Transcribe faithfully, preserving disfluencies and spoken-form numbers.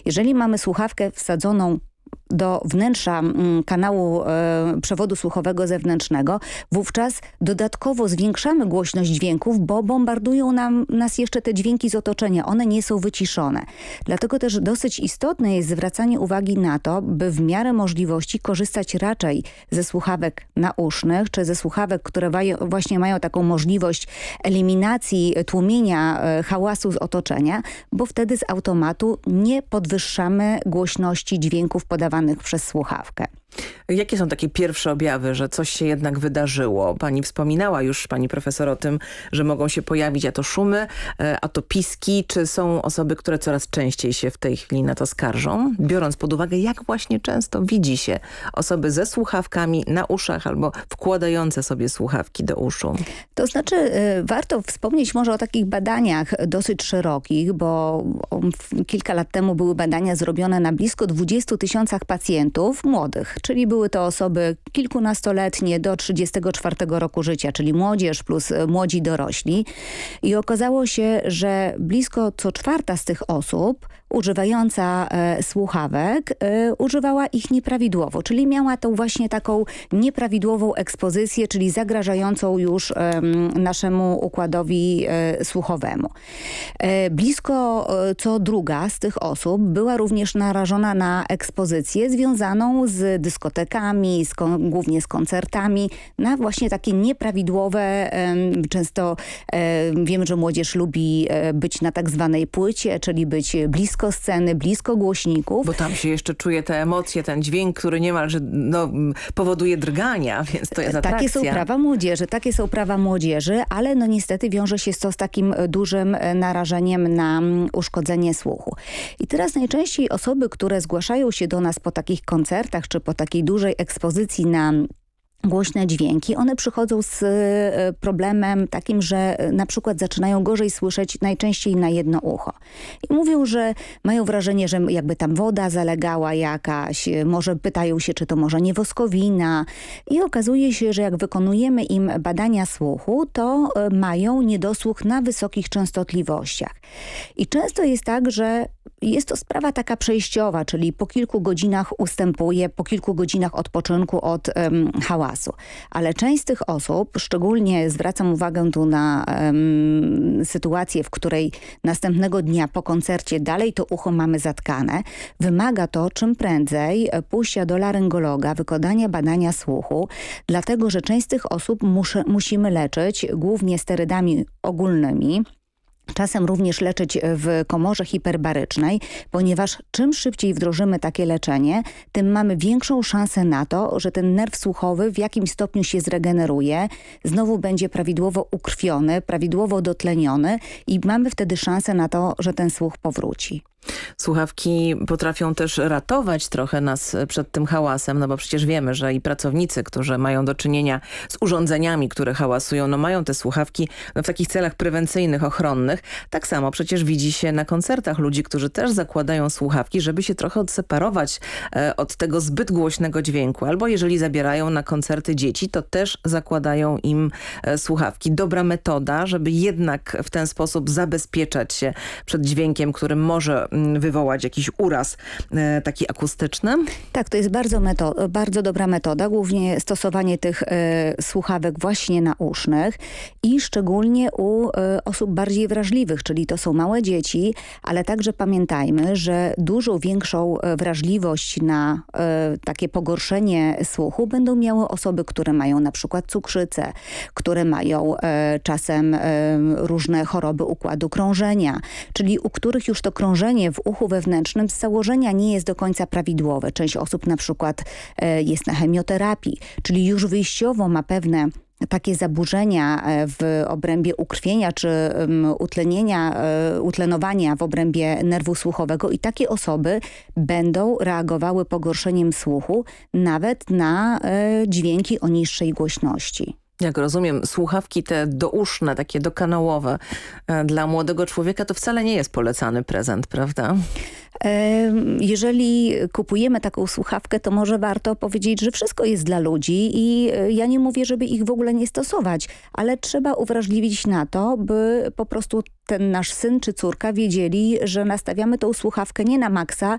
Jeżeli mamy słuchawkę wsadzoną do wnętrza mm, kanału e, przewodu słuchowego zewnętrznego, wówczas dodatkowo zwiększamy głośność dźwięków, bo bombardują nam, nas jeszcze te dźwięki z otoczenia. One nie są wyciszone. Dlatego też dosyć istotne jest zwracanie uwagi na to, by w miarę możliwości korzystać raczej ze słuchawek nausznych, czy ze słuchawek, które wają, właśnie mają taką możliwość eliminacji, tłumienia e, hałasu z otoczenia, bo wtedy z automatu nie podwyższamy głośności dźwięków podawanych przez słuchawkę. Jakie są takie pierwsze objawy, że coś się jednak wydarzyło? Pani wspominała już, pani profesor, o tym, że mogą się pojawić a to szumy, a to piski. Czy są osoby, które coraz częściej się w tej chwili na to skarżą? Biorąc pod uwagę, jak właśnie często widzi się osoby ze słuchawkami na uszach albo wkładające sobie słuchawki do uszu. To znaczy y, warto wspomnieć może o takich badaniach dosyć szerokich, bo w, kilka lat temu były badania zrobione na blisko dwudziestu tysiącach pacjentów młodych, czyli były to osoby kilkunastoletnie do trzydziestego czwartego roku życia, czyli młodzież plus młodzi dorośli. I okazało się, że blisko co czwarta z tych osób używająca e, słuchawek e, używała ich nieprawidłowo, czyli miała tą właśnie taką nieprawidłową ekspozycję, czyli zagrażającą już e, naszemu układowi e, słuchowemu. E, blisko e, co druga z tych osób była również narażona na ekspozycję związaną z dyskotekami, z kon, głównie z koncertami, na właśnie takie nieprawidłowe, e, często e, wiem, że młodzież lubi e, być na tak zwanej płycie, czyli być blisko sceny, blisko głośników. Bo tam się jeszcze czuje te emocje, ten dźwięk, który niemalże no, powoduje drgania, więc to jest atrakcja. Takie są prawa młodzieży, takie są prawa młodzieży, ale no niestety wiąże się to z takim dużym narażeniem na uszkodzenie słuchu. I teraz najczęściej osoby, które zgłaszają się do nas po takich koncertach, czy po takiej dużej ekspozycji na głośne dźwięki, one przychodzą z problemem takim, że na przykład zaczynają gorzej słyszeć najczęściej na jedno ucho. I mówią, że mają wrażenie, że jakby tam woda zalegała jakaś, może pytają się, czy to może nie woskowina. I okazuje się, że jak wykonujemy im badania słuchu, to mają niedosłuch na wysokich częstotliwościach. I często jest tak, że jest to sprawa taka przejściowa, czyli po kilku godzinach ustępuje, po kilku godzinach odpoczynku od um, hałasu. Ale część z tych osób, szczególnie zwracam uwagę tu na um, sytuację, w której następnego dnia po koncercie dalej to ucho mamy zatkane, wymaga to czym prędzej pójścia do laryngologa, wykonania badania słuchu, dlatego że część z tych osób muszę, musimy leczyć głównie sterydami ogólnymi, czasem również leczyć w komorze hiperbarycznej, ponieważ czym szybciej wdrożymy takie leczenie, tym mamy większą szansę na to, że ten nerw słuchowy w jakimś stopniu się zregeneruje, znowu będzie prawidłowo ukrwiony, prawidłowo dotleniony i mamy wtedy szansę na to, że ten słuch powróci. Słuchawki potrafią też ratować trochę nas przed tym hałasem, no bo przecież wiemy, że i pracownicy, którzy mają do czynienia z urządzeniami, które hałasują, no mają te słuchawki no w takich celach prewencyjnych, ochronnych. Tak samo przecież widzi się na koncertach ludzi, którzy też zakładają słuchawki, żeby się trochę odseparować e, od tego zbyt głośnego dźwięku. Albo jeżeli zabierają na koncerty dzieci, to też zakładają im e, słuchawki. Dobra metoda, żeby jednak w ten sposób zabezpieczać się przed dźwiękiem, który może wywołać jakiś uraz e, taki akustyczny? Tak, to jest bardzo, meto- bardzo dobra metoda, głównie stosowanie tych e, słuchawek właśnie nausznych i szczególnie u e, osób bardziej wrażliwych, czyli to są małe dzieci, ale także pamiętajmy, że dużo większą wrażliwość na e, takie pogorszenie słuchu będą miały osoby, które mają na przykład cukrzycę, które mają e, czasem e, różne choroby układu krążenia, czyli u których już to krążenie w uchu wewnętrznym z założenia nie jest do końca prawidłowe. Część osób na przykład e, jest na chemioterapii, czyli już wyjściowo ma pewne takie zaburzenia w obrębie ukrwienia czy um, utlenienia, um, utlenowania w obrębie nerwu słuchowego i takie osoby będą reagowały pogorszeniem słuchu nawet na e, dźwięki o niższej głośności. Jak rozumiem, słuchawki te douszne, takie dokanałowe e, dla młodego człowieka to wcale nie jest polecany prezent, prawda? Jeżeli kupujemy taką słuchawkę, to może warto powiedzieć, że wszystko jest dla ludzi i ja nie mówię, żeby ich w ogóle nie stosować, ale trzeba uwrażliwić na to, by po prostu ten nasz syn czy córka wiedzieli, że nastawiamy tą słuchawkę nie na maksa,